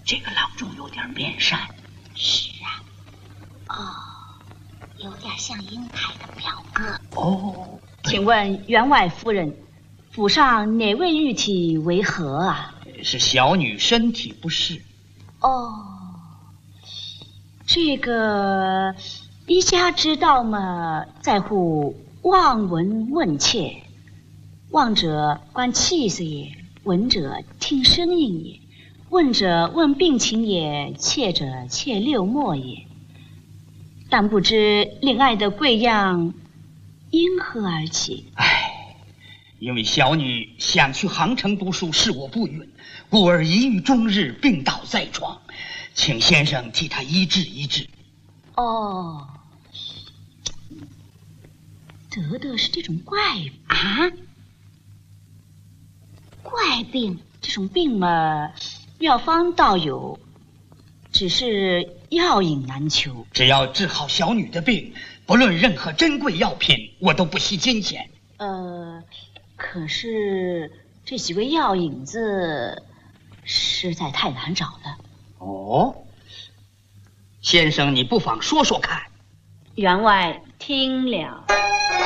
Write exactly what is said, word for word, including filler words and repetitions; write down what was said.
这个郎中有点面善。 是啊，哦，有点像英台的表哥。 哦， 请问员外夫人，府上哪位玉体为何啊？ 是小女身体不适。 哦，这个一家之道嘛，在乎望闻问切。望者观气色也，闻者听声音也，问者问病情也，切者切六脉也。但不知令爱的贵样因何而起？ 唉，因为小女想去杭城读书，是我不允，故而一遇终日病倒在床，请先生替她医治医治。 哦，得的是这种怪啊？怪病？ 这种病嘛，药方倒有，只是药引难求。 只要治好小女的病，不论任何珍贵药品，我都不惜金钱。 呃，可是这几味药引子实在太难找了。 哦，先生，你不妨说说看。 员外听了。